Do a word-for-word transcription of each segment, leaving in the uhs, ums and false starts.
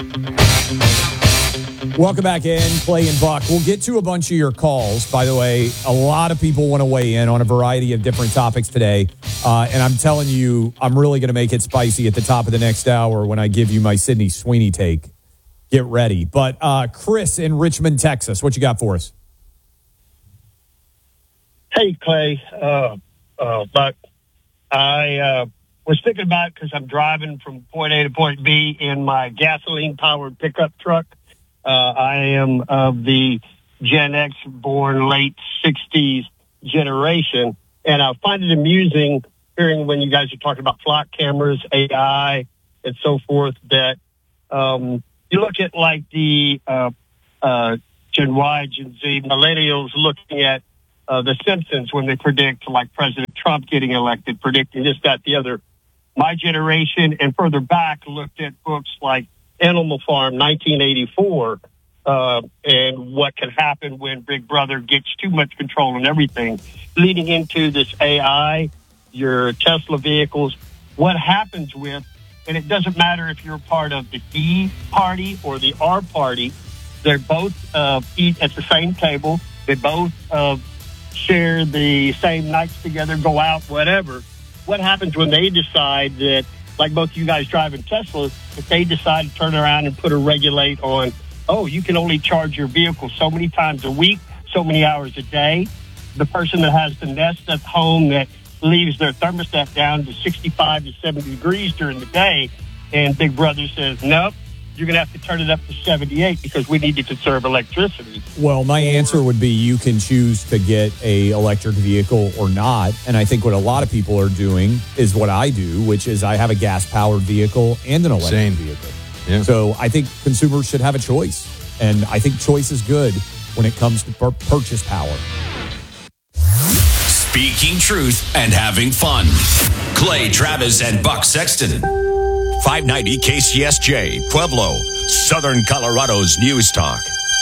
Welcome back in, Clay and Buck. We'll get to a bunch of your calls. By the way, a lot of people want to weigh in on a variety of different topics today. Uh, and I'm telling you, I'm really going to make it spicy at the top of the next hour when I give you my Sydney Sweeney take. Get ready. But uh, Chris in Richmond, Texas, what you got for us? Hey, Clay, uh, uh, Buck. I uh, was thinking about, because I'm driving from point A to point B in my gasoline-powered pickup truck. Uh, I am of the Gen X born late sixties generation, and I find it amusing hearing when you guys are talking about flock cameras, A I, and so forth, that um, you look at like the uh, uh, Gen Y, Gen Z, millennials looking at uh, The Simpsons when they predict like President Trump getting elected, predicting this, that, the other. My generation and further back looked at books like Animal Farm, nineteen eighty-four, uh, and what can happen when Big Brother gets too much control and everything, leading into this A I, your Tesla vehicles, what happens with, and it doesn't matter if you're part of the D party or the R party, they both uh, eat at the same table, they both uh, share the same nights together, go out, whatever. What happens when they decide that, like both you guys driving Teslas, if they decide to turn around and put a regulate on, oh, you can only charge your vehicle so many times a week, so many hours a day. The person that has the Nest at home that leaves their thermostat down to sixty-five to seventy degrees during the day, and Big Brother says, nope, you're going to have to turn it up to seventy-eight because we need to conserve electricity. Well, my answer would be you can choose to get a electric vehicle or not. And I think what a lot of people are doing is what I do, which is I have a gas-powered vehicle and an electric Same. vehicle. Yeah. So I think consumers should have a choice. And I think choice is good when it comes to pur- purchase power. Speaking truth and having fun. Clay Travis and Buck Sexton. five ninety K C S J, Pueblo, Southern Colorado's News Talk.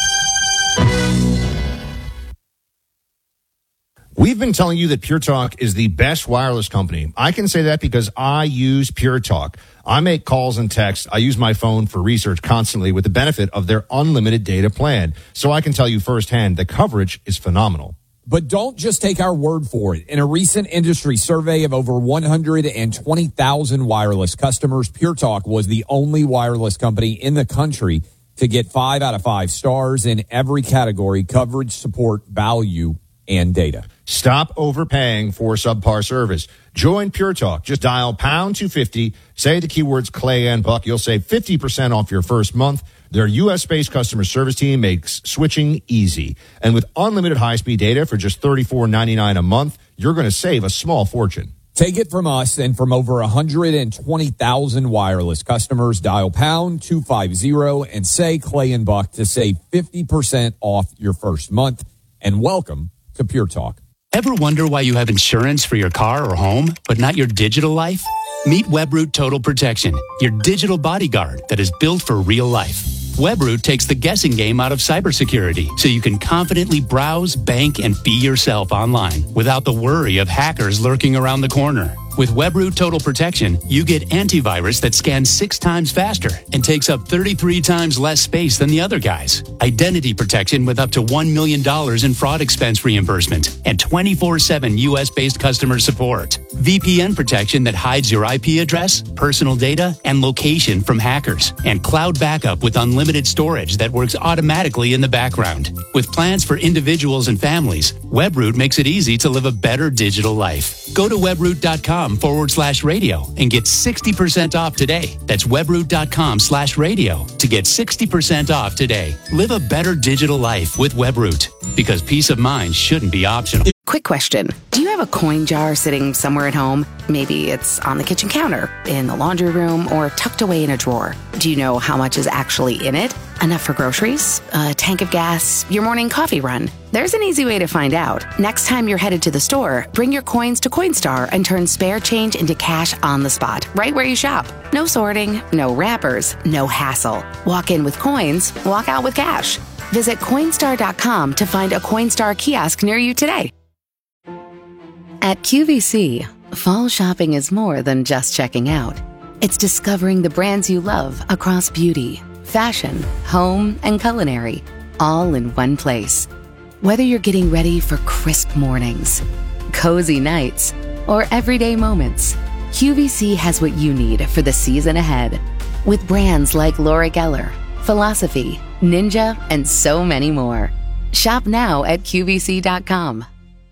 We've been telling you that Pure Talk is the best wireless company. I can say that because I use Pure Talk. I make calls and texts. I use my phone for research constantly with the benefit of their unlimited data plan. So I can tell you firsthand, the coverage is phenomenal. But don't just take our word for it. In a recent industry survey of over one hundred twenty thousand wireless customers, Pure Talk was the only wireless company in the country to get five out of five stars in every category: coverage, support, value, and data. Stop overpaying for subpar service. Join Pure Talk. Just dial pound two fifty, say the keywords Clay and Buck. You'll save fifty percent off your first month. Their U S-based customer service team makes switching easy. And with unlimited high-speed data for just thirty-four ninety-nine a month, you're going to save a small fortune. Take it from us and from over one hundred twenty thousand wireless customers. Dial pound two fifty and say Clay and Buck to save fifty percent off your first month. And welcome to Pure Talk. Ever wonder why you have insurance for your car or home, but not your digital life? Meet Webroot Total Protection, your digital bodyguard that is built for real life. Webroot takes the guessing game out of cybersecurity so you can confidently browse, bank, and be yourself online without the worry of hackers lurking around the corner. With Webroot Total Protection, you get antivirus that scans six times faster and takes up thirty-three times less space than the other guys. Identity protection with up to one million dollars in fraud expense reimbursement and twenty-four seven U S-based customer support. V P N protection that hides your I P address, personal data, and location from hackers. And cloud backup with unlimited storage that works automatically in the background. With plans for individuals and families, Webroot makes it easy to live a better digital life. Go to webroot.com forward slash radio and get sixty percent off today. That's webroot.com slash radio to get sixty percent off today. Live a better digital life with Webroot, because peace of mind shouldn't be optional. Quick question. Do you have a coin jar sitting somewhere at home? Maybe it's on the kitchen counter, in the laundry room, or tucked away in a drawer. Do you know how much is actually in it? Enough for groceries? A tank of gas? Your morning coffee run? There's an easy way to find out. Next time you're headed to the store, bring your coins to Coinstar and turn spare change into cash on the spot, right where you shop. No sorting, no wrappers, no hassle. Walk in with coins, walk out with cash. Visit Coinstar dot com to find a Coinstar kiosk near you today. At Q V C, fall shopping is more than just checking out. It's discovering the brands you love across beauty, fashion, home, and culinary, all in one place. Whether you're getting ready for crisp mornings, cozy nights, or everyday moments, Q V C has what you need for the season ahead. With brands like Laura Geller, Philosophy, Ninja, and so many more. Shop now at Q V C dot com.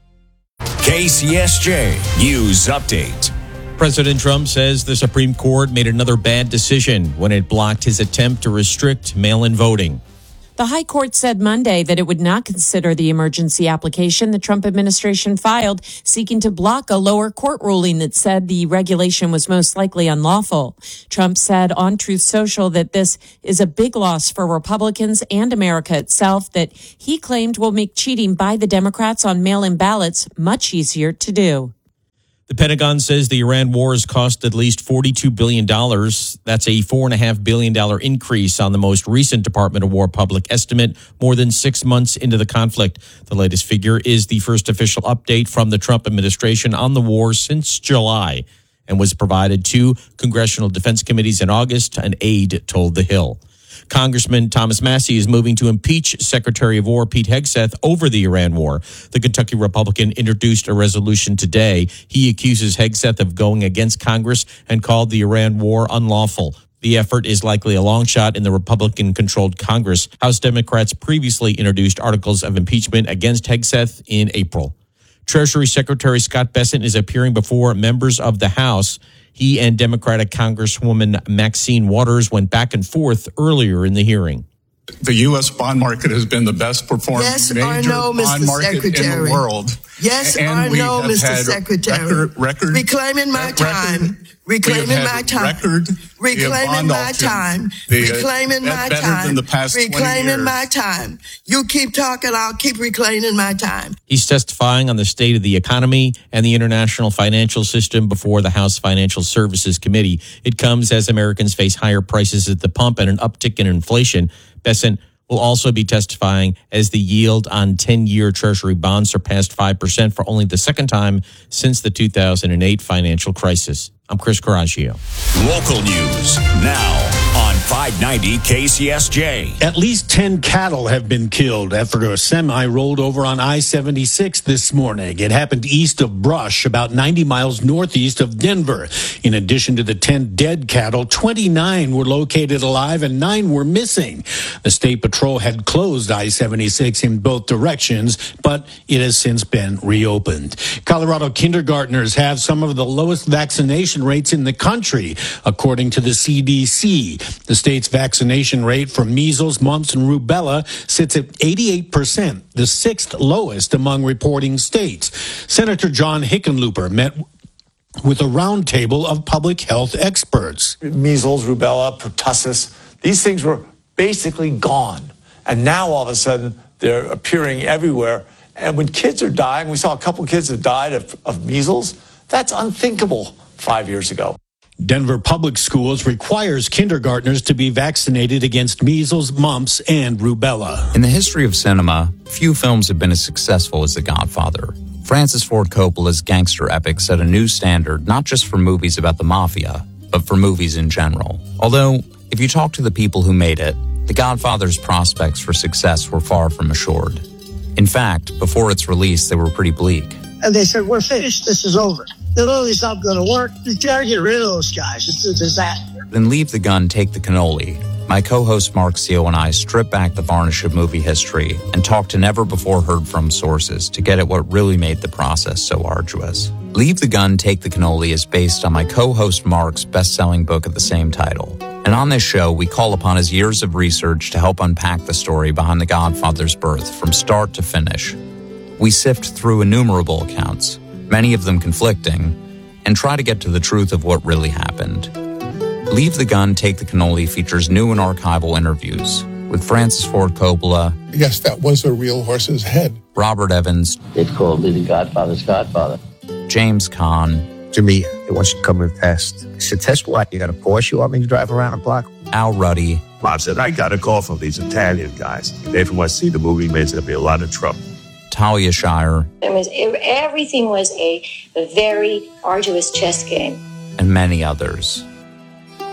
K C S J News Update. President Trump says the Supreme Court made another bad decision when it blocked his attempt to restrict mail-in voting. The High Court said Monday that it would not consider the emergency application the Trump administration filed seeking to block a lower court ruling that said the regulation was most likely unlawful. Trump said on Truth Social that this is a big loss for Republicans and America itself that he claimed will make cheating by the Democrats on mail-in ballots much easier to do. The Pentagon says the Iran war has cost at least forty-two billion dollars. That's a four point five billion dollars increase on the most recent Department of War public estimate, more than six months into the conflict. The latest figure is the first official update from the Trump administration on the war since July and was provided to congressional defense committees in August, an aide told The Hill. Congressman Thomas Massie is moving to impeach Secretary of War Pete Hegseth over the Iran war. The Kentucky Republican introduced a resolution today. He accuses Hegseth of going against Congress and called the Iran war unlawful. The effort is likely a long shot in the Republican-controlled Congress. House Democrats previously introduced articles of impeachment against Hegseth in April. Treasury Secretary Scott Bessent is appearing before members of the House. He and Democratic Congresswoman Maxine Waters went back and forth earlier in the hearing. The U S bond market has been the best performing yes major no, bond Mister market Secretary. in the world. Yes and or we no, have Mister had Secretary. Record, record, reclaiming my record, time. Reclaiming my time. Record, reclaiming my time. The, reclaiming my better time. Than the past reclaiming my time. You keep talking, I'll keep reclaiming my time. He's testifying on the state of the economy and the international financial system before the House Financial Services Committee. It comes as Americans face higher prices at the pump and an uptick in inflation. Bessent will also be testifying as the yield on ten-year Treasury bonds surpassed five percent for only the second time since the two thousand eight financial crisis. I'm Chris Coraggio. Local news now on five ninety K C S J. At least ten cattle have been killed after a semi rolled over on I seventy-six this morning. It happened east of Brush, about ninety miles northeast of Denver. In addition to the ten dead cattle, twenty-nine were located alive and nine were missing. The State Patrol had closed I seventy-six in both directions, but it has since been reopened. Colorado kindergartners have some of the lowest vaccination rates in the country, according to the C D C. The state's vaccination rate for measles, mumps, and rubella sits at eighty-eight percent, the sixth lowest among reporting states. Senator John Hickenlooper met with a roundtable of public health experts. Measles, rubella, pertussis, these things were basically gone. And now all of a sudden they're appearing everywhere. And when kids are dying, we saw a couple kids that died of, of measles. That's unthinkable five years ago. Denver Public Schools requires kindergartners to be vaccinated against measles, mumps, and rubella. In the history of cinema, few films have been as successful as The Godfather. Francis Ford Coppola's gangster epic set a new standard not just for movies about the mafia, but for movies in general. Although, if you talk to the people who made it, The Godfather's prospects for success were far from assured. In fact, before its release, they were pretty bleak. And they said, we're finished, this is over. The literally's not going to work. You gotta get rid of those guys. It's a disaster. Then Leave the Gun, Take the Cannoli. My co-host Mark Seal and I strip back the varnish of movie history and talk to never-before-heard-from sources to get at what really made the process so arduous. Leave the Gun, Take the Cannoli is based on my co-host Mark's best-selling book of the same title. And on this show, we call upon his years of research to help unpack the story behind The Godfather's birth from start to finish. We sift through innumerable accounts, many of them conflicting, and try to get to the truth of what really happened. Leave the Gun, Take the Cannoli features new and archival interviews with Francis Ford Coppola. Yes, that was a real horse's head. Robert Evans. It called me the Godfather's Godfather. James Caan. To me, they want you to come and test. I said, test what? You got a Porsche you want me to drive around a block? Al Ruddy. Bob said, I got a call from these Italian guys. They from what see the movie means there'll be a lot of trouble. Talia Shire. It was, everything was a, a very arduous chess game. And many others.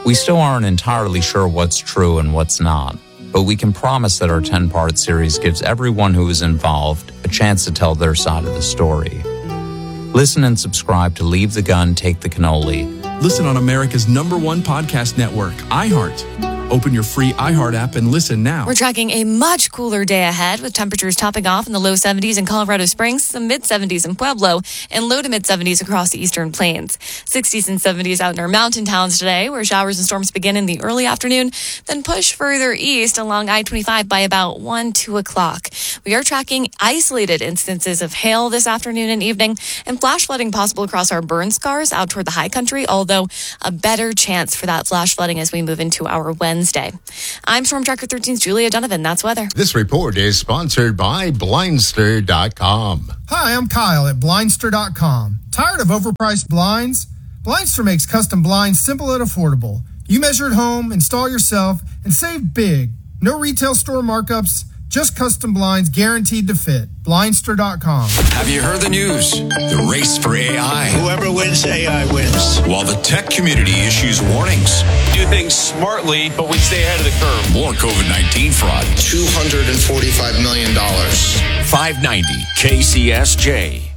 We still aren't entirely sure what's true and what's not, but we can promise that our ten-part series gives everyone who is involved a chance to tell their side of the story. Listen and subscribe to Leave the Gun, Take the Cannoli. Listen on America's number one podcast network, iHeart. Open your free iHeart app and listen now. We're tracking a much cooler day ahead with temperatures topping off in the low seventies in Colorado Springs, the mid seventies in Pueblo, and low to mid seventies across the eastern plains. sixties and seventies out in our mountain towns today, where showers and storms begin in the early afternoon, then push further east along I twenty-five by about one, two o'clock. We are tracking isolated instances of hail this afternoon and evening, and flash flooding possible across our burn scars out toward the high country, although a better chance for that flash flooding as we move into our Wednesday. Wednesday. I'm Storm Tracker thirteen's Julia Donovan. That's weather. This report is sponsored by Blindster dot com. Hi, I'm Kyle at Blindster dot com. Tired of overpriced blinds? Blindster makes custom blinds simple and affordable. You measure at home, install yourself, and save big. No retail store markups, just custom blinds guaranteed to fit. Blindster dot com. Have you heard the news? The race for A I. Whoever wins A I wins. While the tech community issues warnings. Do things smartly, but we stay ahead of the curve. More COVID nineteen fraud. two hundred forty-five million dollars. five ninety K C S J.